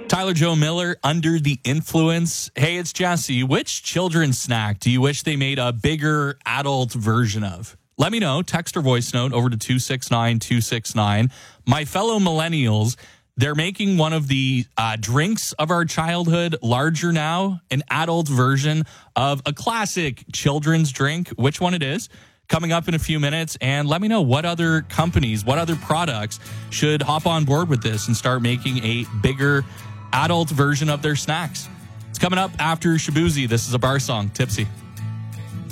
Tyler Joe Miller, Under the Influence. Hey, it's Jesse. Which children's snack do you wish they made a bigger adult version of? Let me know. Text or voice note over to 269-269. My fellow millennials, they're making one of the drinks of our childhood larger now, an adult version of a classic children's drink. Which one it is? Coming up in a few minutes, and let me know what other companies, what other products should hop on board with this and start making a bigger adult version of their snacks. It's coming up after Shabuzi. This is a bar song, Tipsy.